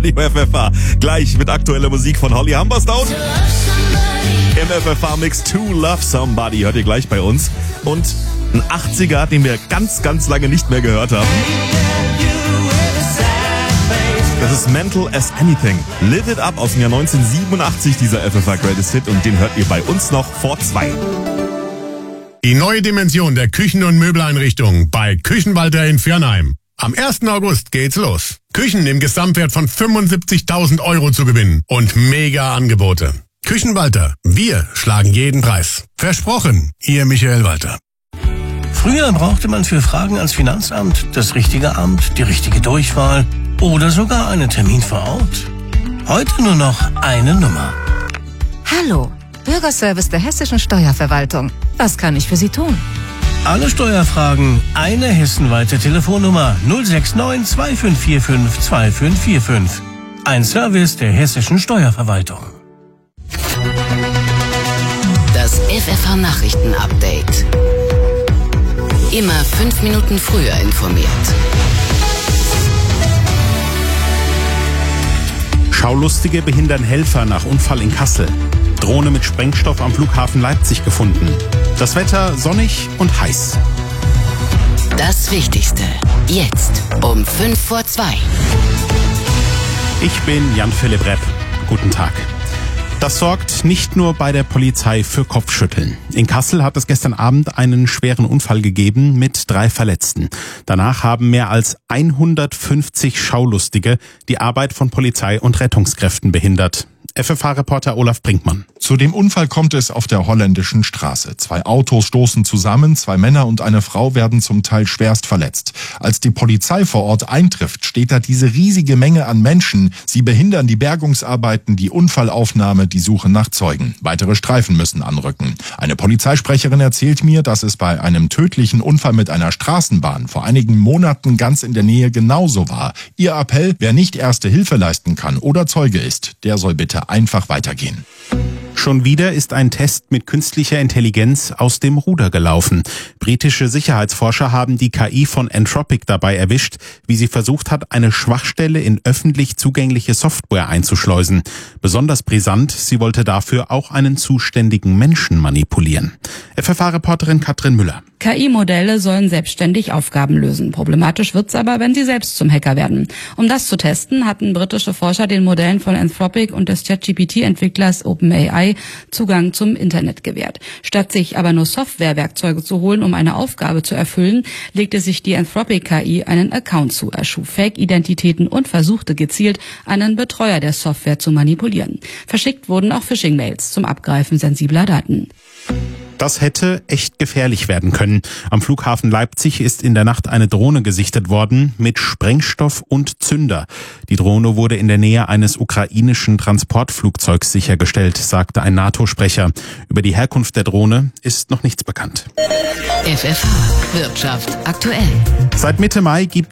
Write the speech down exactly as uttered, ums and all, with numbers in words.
Die F F A. Gleich mit aktueller Musik von Holly Humberstone. Im F F A-Mix To Love Somebody hört ihr gleich bei uns. Und ein achtziger, den wir ganz, ganz lange nicht mehr gehört haben. Das ist Mental as Anything. Live It Up aus dem Jahr neunzehnhundertsiebenundachtzig, dieser F F A Greatest Hit. Und den hört ihr bei uns noch vor zwei. Die neue Dimension der Küchen- und Möbeleinrichtung bei Küchenwalter in Viernheim. Am ersten August geht's los. Küchen im Gesamtwert von fünfundsiebzigtausend Euro zu gewinnen und mega Angebote. Küchenwalter, wir schlagen jeden Preis. Versprochen, Ihr Michael Walter. Früher brauchte man für Fragen ans Finanzamt das richtige Amt, die richtige Durchwahl oder sogar einen Termin vor Ort. Heute nur noch eine Nummer. Hallo, Bürgerservice der Hessischen Steuerverwaltung. Was kann ich für Sie tun? Alle Steuerfragen, eine hessenweite Telefonnummer null sechs neun zwei fünf vier fünf zwei fünf vier fünf. Ein Service der Hessischen Steuerverwaltung. Das F F A-Nachrichten-Update. Immer fünf Minuten früher informiert. Schaulustige behindern Helfer nach Unfall in Kassel. Drohne mit Sprengstoff am Flughafen Leipzig gefunden. Das Wetter sonnig und heiß. Das Wichtigste. Jetzt um fünf vor zwei. Ich bin Jan-Philipp Repp. Guten Tag. Das sorgt nicht nur bei der Polizei für Kopfschütteln. In Kassel hat es gestern Abend einen schweren Unfall gegeben mit drei Verletzten. Danach haben mehr als hundertfünfzig Schaulustige die Arbeit von Polizei und Rettungskräften behindert. F F A-Reporter Olaf Brinkmann. Zu dem Unfall kommt es auf der holländischen Straße. Zwei Autos stoßen zusammen, zwei Männer und eine Frau werden zum Teil schwerst verletzt. Als die Polizei vor Ort eintrifft, steht da diese riesige Menge an Menschen. Sie behindern die Bergungsarbeiten, die Unfallaufnahme, die Suche nach Zeugen. Weitere Streifen müssen anrücken. Eine Polizeisprecherin erzählt mir, dass es bei einem tödlichen Unfall mit einer Straßenbahn vor einigen Monaten ganz in der Nähe genauso war. Ihr Appell, wer nicht erste Hilfe leisten kann oder Zeuge ist, der soll bitte einfach weitergehen. Schon wieder ist ein Test mit künstlicher Intelligenz aus dem Ruder gelaufen. Britische Sicherheitsforscher haben die K I von Anthropic dabei erwischt, wie sie versucht hat, eine Schwachstelle in öffentlich zugängliche Software einzuschleusen. Besonders brisant, sie wollte dafür auch einen zuständigen Menschen manipulieren. F F A-Reporterin Katrin Müller. K I-Modelle sollen selbstständig Aufgaben lösen. Problematisch wird's aber, wenn sie selbst zum Hacker werden. Um das zu testen, hatten britische Forscher den Modellen von Anthropic und des ChatGP T-Entwicklers OpenAI Zugang zum Internet gewährt. Statt sich aber nur Softwarewerkzeuge zu holen, um eine Aufgabe zu erfüllen, legte sich die Anthropic K I einen Account zu, erschuf Fake-Identitäten und versuchte gezielt, einen Betreuer der Software zu manipulieren. Verschickt wurden auch Phishing-Mails zum Abgreifen sensibler Daten. Das hätte echt gefährlich werden können. Am Flughafen Leipzig ist in der Nacht eine Drohne gesichtet worden mit Sprengstoff und Zünder. Die Drohne wurde in der Nähe eines ukrainischen Transportflugzeugs sichergestellt, sagte ein NATO-Sprecher. Über die Herkunft der Drohne ist noch nichts bekannt. F F A Wirtschaft aktuell. Seit Mitte Mai gibt